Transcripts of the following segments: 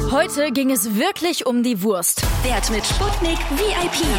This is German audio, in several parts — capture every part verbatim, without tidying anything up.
Heute ging es wirklich um die Wurst. Wert mit Sputnik V I P.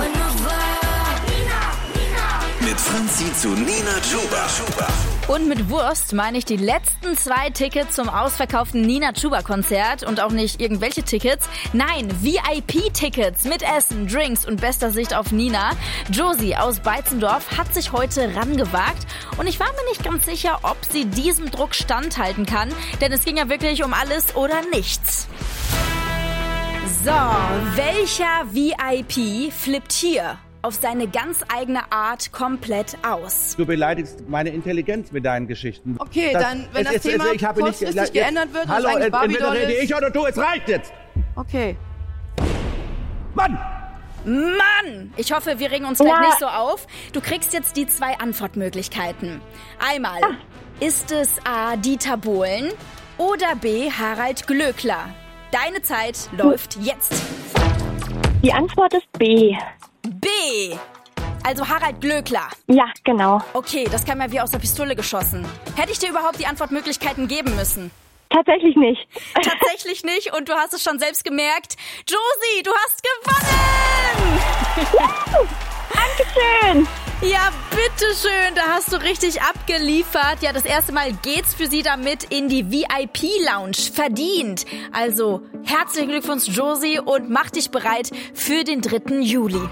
Mit Franzi zu Nina Chuba. Und mit Wurst meine ich die letzten zwei Tickets zum ausverkauften Nina Chuba Konzert und auch nicht irgendwelche Tickets. Nein, V I P-Tickets mit Essen, Drinks und bester Sicht auf Nina. Josie aus Beizendorf hat sich heute rangewagt und ich war mir nicht ganz sicher, ob sie diesem Druck standhalten kann, denn es ging ja wirklich um alles oder nichts. So, welcher V I P flippt hier auf seine ganz eigene Art komplett aus? Du beleidigst meine Intelligenz mit deinen Geschichten. Okay, das, dann, wenn das es, Thema es, ich habe kurzfristig nicht, geändert wird, hallo, und es eigentlich entweder Barbie-Doll rede ist. ich oder du, es reicht jetzt! Okay. Mann! Mann! Ich hoffe, wir regen uns gleich Ja. nicht so auf. Du kriegst jetzt die zwei Antwortmöglichkeiten. Einmal, ist es A. Dieter Bohlen oder B. Harald Glöckler? Deine Zeit läuft jetzt. Die Antwort ist B. B. Also Harald Glöckler. Ja, genau. Okay, das kam ja wie aus der Pistole geschossen. Hätte ich dir überhaupt die Antwortmöglichkeiten geben müssen? Tatsächlich nicht. Tatsächlich nicht und du hast es schon selbst gemerkt. Josie, du hast gewonnen! Dankeschön. Ja, bitteschön, da hast du richtig abgeliefert. Ja, das erste Mal geht's für sie damit in die V I P-Lounge. Verdient. Also, herzlichen Glückwunsch, Josie, und mach dich bereit für den dritten Juli.